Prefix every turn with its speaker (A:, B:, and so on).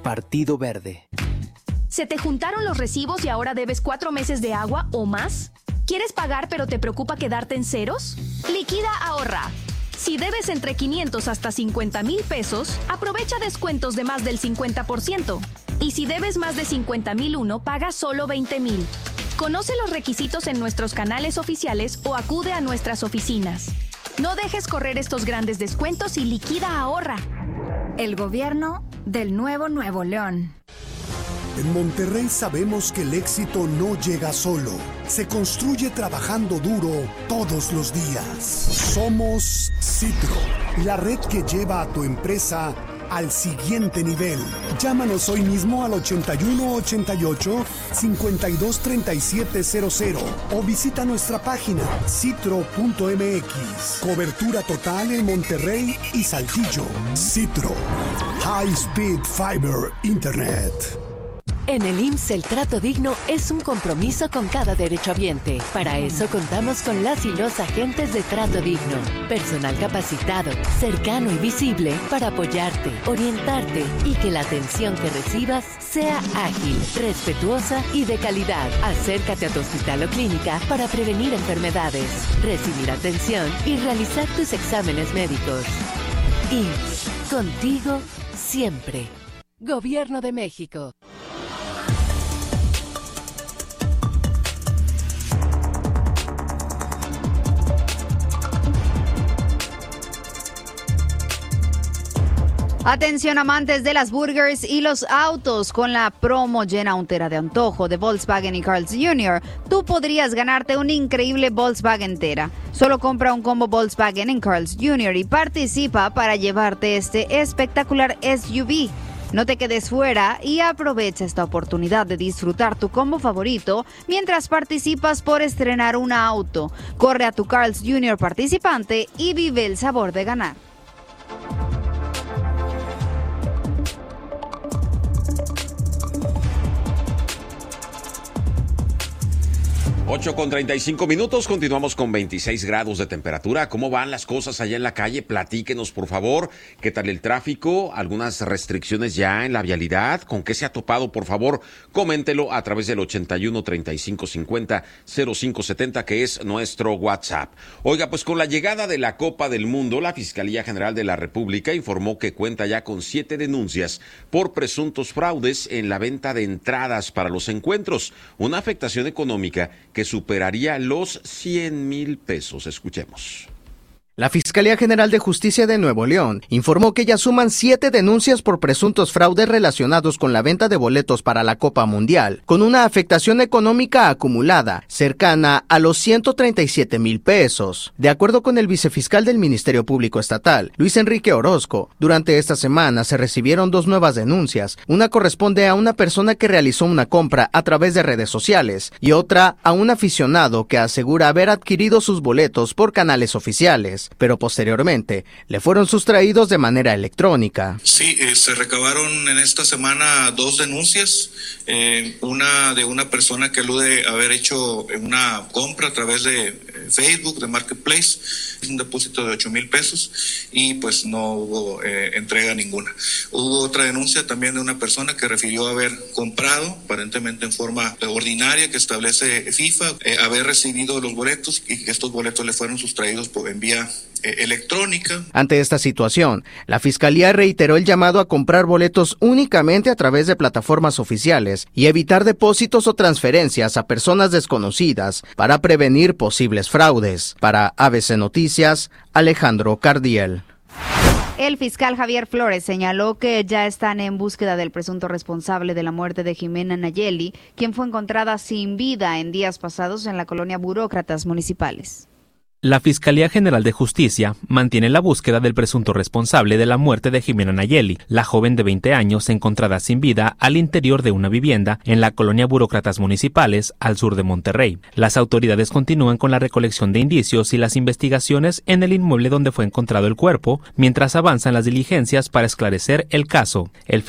A: Partido Verde.
B: ¿Se te juntaron los recibos y ahora debes 4 meses de agua o más? ¿Quieres pagar pero te preocupa quedarte en ceros? Liquida Ahorra. Si debes entre 500 hasta 50,000 pesos, aprovecha descuentos de más del 50%. Y si debes más de 50,001, paga solo 20,000. Conoce los requisitos en nuestros canales oficiales o acude a nuestras oficinas. No dejes correr estos grandes descuentos y liquida Ahorra.
C: El gobierno del nuevo Nuevo León.
D: En Monterrey sabemos que el éxito no llega solo. Se construye trabajando duro todos los días. Somos Citro, la red que lleva a tu empresa al siguiente nivel. Llámanos hoy mismo al 8188-523700 o visita nuestra página citro.mx. Cobertura total en Monterrey y Saltillo. Citro. High Speed Fiber Internet.
E: En el IMSS el trato digno es un compromiso con cada derechohabiente. Para eso contamos con las y los agentes de trato digno. Personal capacitado, cercano y visible para apoyarte, orientarte y que la atención que recibas sea ágil, respetuosa y de calidad. Acércate a tu hospital o clínica para prevenir enfermedades, recibir atención y realizar tus exámenes médicos. IMSS, contigo siempre. Gobierno de México.
F: Atención amantes de las burgers y los autos, con la promo llena un tera de antojo de Volkswagen y Carl's Jr., tú podrías ganarte un increíble Volkswagen Tera. Solo compra un combo Volkswagen en Carl's Jr. y participa para llevarte este espectacular SUV. No te quedes fuera y aprovecha esta oportunidad de disfrutar tu combo favorito mientras participas por estrenar un auto. Corre a tu Carl's Jr. participante y vive el sabor de ganar.
G: 8:35, continuamos con 26 grados de temperatura. ¿Cómo van las cosas allá en la calle? Platíquenos, por favor. ¿Qué tal el tráfico? ¿Algunas restricciones ya en la vialidad? ¿Con qué se ha topado? Por favor, coméntelo a través del 81-3550-0570, que es nuestro WhatsApp. Oiga, pues con la llegada de la Copa del Mundo, la Fiscalía General de la República informó que cuenta ya con 7 denuncias por presuntos fraudes en la venta de entradas para los encuentros. Una afectación económica que superaría los 100,000 pesos. Escuchemos.
H: La Fiscalía General de Justicia de Nuevo León informó que ya suman 7 denuncias por presuntos fraudes relacionados con la venta de boletos para la Copa Mundial, con una afectación económica acumulada cercana a los 137,000 pesos. De acuerdo con el vicefiscal del Ministerio Público Estatal, Luis Enrique Orozco, durante esta semana se recibieron 2 nuevas denuncias. Una corresponde a una persona que realizó una compra a través de redes sociales y otra a un aficionado que asegura haber adquirido sus boletos por canales oficiales, pero posteriormente le fueron sustraídos de manera electrónica.
I: Sí, se recabaron en esta semana 2 denuncias, una de una persona que alude a haber hecho una compra a través de Facebook, de Marketplace, un depósito de 8,000 pesos y pues no hubo entrega ninguna. Hubo otra denuncia también de una persona que refirió haber comprado, aparentemente en forma ordinaria que establece FIFA, haber recibido los boletos y que estos boletos le fueron sustraídos en vía electrónica.
H: Ante esta situación, la Fiscalía reiteró el llamado a comprar boletos únicamente a través de plataformas oficiales y evitar depósitos o transferencias a personas desconocidas para prevenir posibles fraudes. Para ABC Noticias, Alejandro Cardiel.
F: El fiscal Javier Flores señaló que ya están en búsqueda del presunto responsable de la muerte de Jimena Nayeli, quien fue encontrada sin vida en días pasados en la colonia Burócratas Municipales.
J: La Fiscalía General de Justicia mantiene la búsqueda del presunto responsable de la muerte de Jimena Nayeli, la joven de 20 años encontrada sin vida al interior de una vivienda en la colonia Burócratas Municipales, al sur de Monterrey. Las autoridades continúan con la recolección de indicios y las investigaciones en el inmueble donde fue encontrado el cuerpo, mientras avanzan las diligencias para esclarecer el caso. El